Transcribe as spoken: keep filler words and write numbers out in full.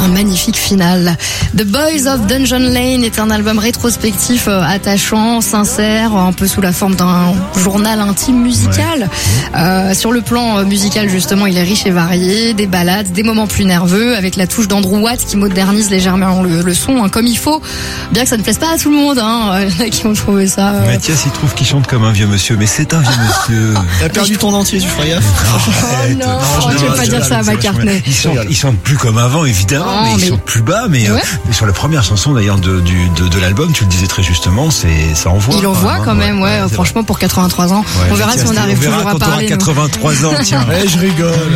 un magnifique final. The Boys of Dungeon Lane est un album rétrospectif euh, attachant, sincère, un peu sous la forme d'un journal intime musical. Ouais. Euh, sur le plan euh, musical, justement, il est riche et varié, des ballades, des moments plus nerveux, avec la touche d'Andrew Watt qui modernise légèrement le, le son, hein, comme il faut, bien que ça ne plaise pas à tout le monde, hein, euh, qui ont trouvé ça. Euh... Mathias, il trouve qu'il chante comme un vieux monsieur, mais c'est un vieux monsieur. T'as perdu ton dentier, tu ferais gaffe. Oh non, non je ne vais pas dire ça à McCartney. Il chante, il chante plus comme avant, évidemment, non, mais, mais il chante plus bas, mais, ouais. euh, mais sur la première chanson d'ailleurs de, du, de, de l'album, tu le disais très justement, c'est, ça envoie. Il envoie quand même, ouais, ouais franchement, vrai. Pour quatre-vingt-trois ans. Ouais, on verra si on arrive toujours à parler. quatre-vingt-trois ans, tiens. Ouais, je rigole.